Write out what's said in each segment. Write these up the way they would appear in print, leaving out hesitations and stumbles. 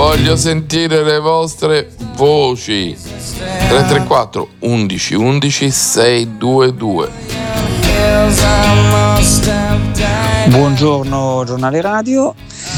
Voglio sentire le vostre voci. 334 11 11 622. Buongiorno giornale radio.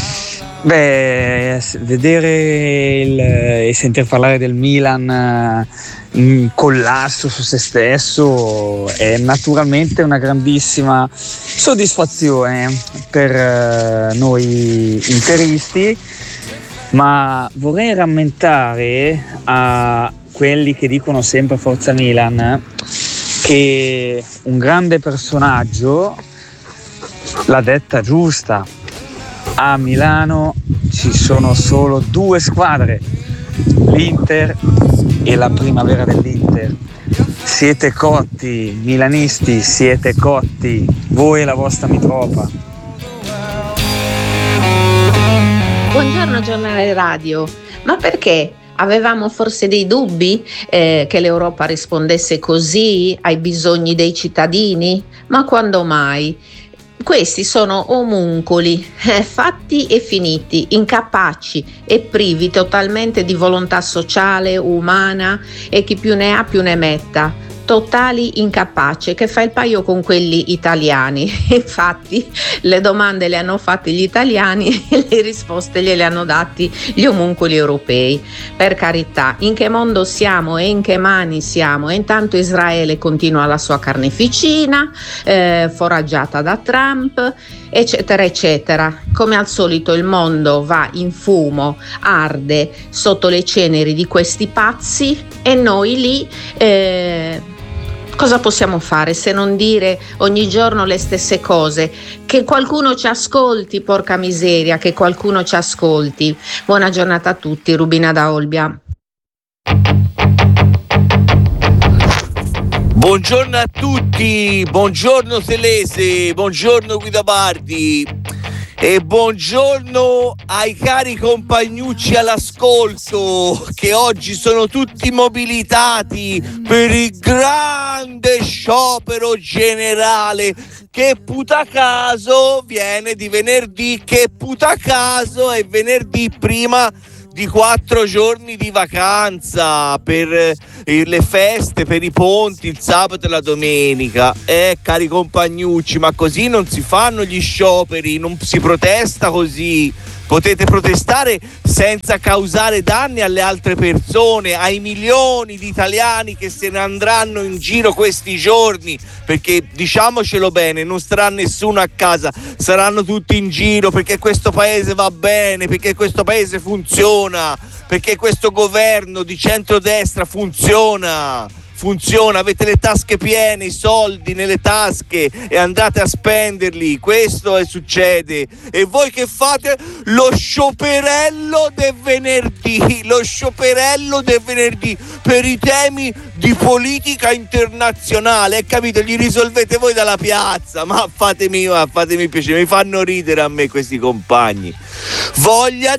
Vedere e sentir parlare del Milan collasso su se stesso è naturalmente una grandissima soddisfazione per noi interisti, ma vorrei rammentare a quelli che dicono sempre Forza Milan che un grande personaggio l'ha detta giusta: a Milano ci sono solo due squadre, l'Inter e la primavera dell'Inter. Siete cotti, milanisti, siete cotti, voi e la vostra Mitropa. Buongiorno giornale radio, ma perché? Avevamo forse dei dubbi che l'Europa rispondesse così ai bisogni dei cittadini? Ma quando mai? Questi sono omuncoli, fatti e finiti, incapaci e privi totalmente di volontà sociale, umana, e chi più ne ha più ne metta. Totali incapaci, che fa il paio con quelli italiani. Infatti le domande le hanno fatte gli italiani e le risposte gliele hanno dati gli omuncoli europei. Per carità, in che mondo siamo e in che mani siamo? E intanto Israele continua la sua carneficina, foraggiata da Trump, eccetera eccetera. Come al solito il mondo va in fumo, arde sotto le ceneri di questi pazzi, e noi lì cosa possiamo fare se non dire ogni giorno le stesse cose? Che qualcuno ci ascolti, porca miseria, che qualcuno ci ascolti. Buona giornata a tutti, Rubina da Olbia. Buongiorno a tutti, buongiorno Selese, buongiorno Guido Bardi e buongiorno ai cari compagnucci all'ascolto che oggi sono tutti mobilitati per il grande sciopero generale che putacaso viene di venerdì, che putacaso è venerdì prima di 4 giorni di vacanza per le feste, per i ponti, il sabato e la domenica. Cari compagnucci, ma così non si fanno gli scioperi, non si protesta così. Potete protestare senza causare danni alle altre persone, ai milioni di italiani che se ne andranno in giro questi giorni, perché diciamocelo bene, non starà nessuno a casa, saranno tutti in giro perché questo paese va bene, perché questo paese funziona, perché questo governo di centrodestra funziona, avete le tasche piene, i soldi nelle tasche e andate a spenderli, questo succede. E voi che fate? Lo scioperello del venerdì per i temi di politica internazionale, capito? Li risolvete voi dalla piazza, ma fatemi piacere, mi fanno ridere a me questi compagni. Voglia